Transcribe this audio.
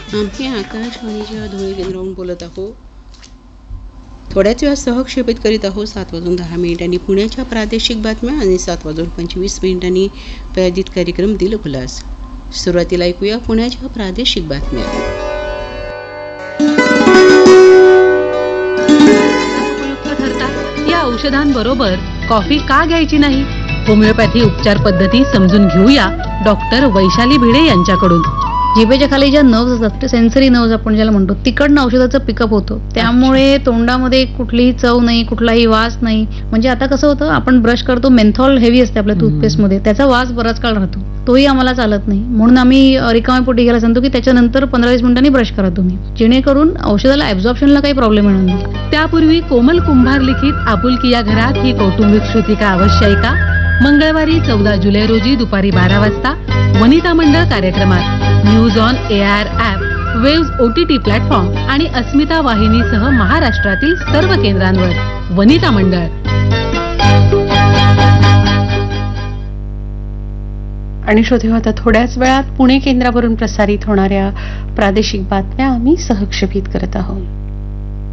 आम्ही आकाशवाणीच्या धुळे केंद्रावरून बोलत आहोत. थोड्याच वेळात सहक्षेपित करीत आहोत 7:10 पुण्याच्या प्रादेशिक बातम्या आणि 7:25 प्रायोजित कार्यक्रम दिलखुलास. सुरुवातीला ऐकूया पुण्याच्या प्रादेशिक बातम्या. उपयुक्त ठरतात या औषधांबरोबर कॉफी का घ्यायची नाही? होमिओपॅथी उपचार पद्धती समजून घेऊया डॉक्टर वैशाली भिडे यांच्याकडून. जिभेच्या खाली ज्या नर्व्स असतात, सेन्सरी नर्व्स आपण ज्याला म्हणतो, तिकडनं औषधाचं पिकअप होतं. त्यामुळे तोंडामध्ये कुठलीही चव नाही, कुठलाही वास नाही. म्हणजे आता कसं होतं, आपण ब्रश करतो, मेन्थॉल हेवी असते आपल्या टूथपेस्टमध्ये, त्याचा वास बराच काळ राहतो, तोही आम्हाला चालत नाही. म्हणून आम्ही रिकाम्या पोटी घ्यायला सांगतो की त्याच्यानंतर 15-20 मिनिटांनी ब्रश करा तुम्ही, जेणेकरून औषधाला ऍब्झॉर्प्शनला काही प्रॉब्लेम येणार नाही. त्यापूर्वी कोमल कुंभार लिखित आपुलकी या घरात ही कौटुंबिक श्रुतिका अवश्य ऐका. मंगळवारी 14 जुलै रोजी दुपारी 12 वाजता वनिता मंडळ कार्यक्रमात news on AIR app, waves OTT platform आणि अस्मिता वाहिनीसह महाराष्ट्रातील सर्व केंद्रांवर वनिता मंडळ. आणि श्रोते, आता थोड्याच वेळात पुणे केंद्रावरून प्रसारित होणाऱ्या प्रादेशिक बातम्या आम्ही सहक्षेपित करत आहोत.